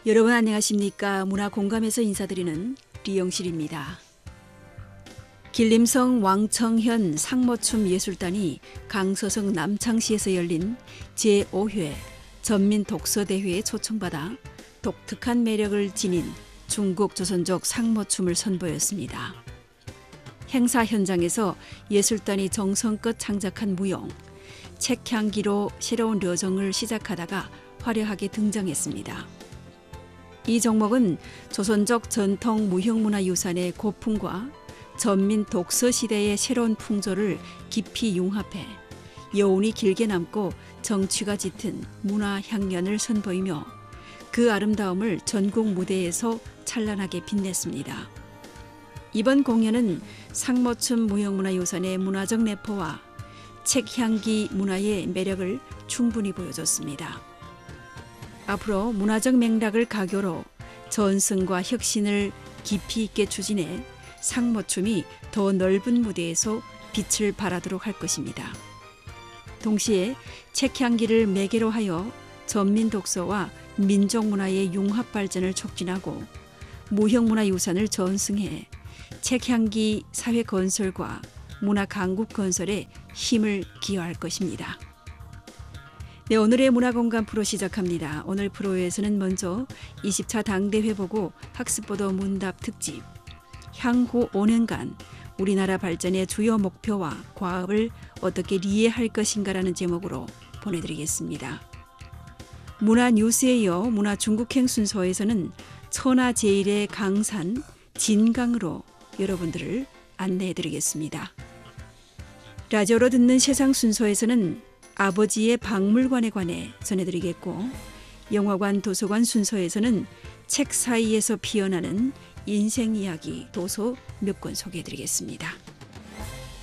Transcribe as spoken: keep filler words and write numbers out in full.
여러분 안녕하십니까? 문화공감에서 인사드리는 리영실입니다. 길림성 왕청현 상모춤 예술단이 강서성 남창시에서 열린 제오 회 전민독서대회에 초청받아 독특한 매력을 지닌 중국 조선족 상모춤을 선보였습니다. 행사 현장에서 예술단이 정성껏 창작한 무용, 책향기로 새로운 여정을 시작하다가 화려하게 등장했습니다. 이 종목은 조선족 전통 무형문화유산의 고풍과 전민 독서 시대의 새로운 풍조를 깊이 융합해 여운이 길게 남고 정취가 짙은 문화 향연을 선보이며 그 아름다움을 전국 무대에서 찬란하게 빛냈습니다. 이번 공연은 상모춤 무형문화유산의 문화적 내포와 책향기 문화의 매력을 충분히 보여줬습니다. 앞으로 문화적 맥락을 가교로 전승과 혁신을 깊이 있게 추진해 상모춤이 더 넓은 무대에서 빛을 발하도록 할 것입니다. 동시에 책향기를 매개로 하여 전민 독서와 민족 문화의 융합 발전을 촉진하고 무형문화유산을 전승해 책향기 사회 건설과 문화 강국 건설에 힘을 기여할 것입니다. 네, 오늘의 문화공감 프로 시작합니다. 오늘 프로에서는 먼저 이십 차 당대회 보고 학습보도 문답 특집 향후 오 년간 우리나라 발전의 주요 목표와 과업을 어떻게 이해할 것인가라는 제목으로 보내드리겠습니다. 문화 뉴스에 이어 문화 중국행 순서에서는 천하제일의 강산 진강으로 여러분들을 안내해드리겠습니다. 라디오로 듣는 세상 순서에서는 아버지의 박물관에 관해 전해드리겠고, 영화관 도서관 순서에서는 책 사이에서 피어나는 인생 이야기 도서 몇 권 소개해드리겠습니다.